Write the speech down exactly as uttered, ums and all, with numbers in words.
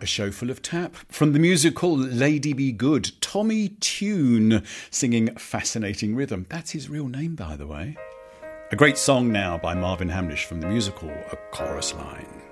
A show full of tap. From the musical Lady Be Good, Tommy Tune singing Fascinating Rhythm. That's his real name, by the way. A great song now by Marvin Hamlisch from the musical A Chorus Line.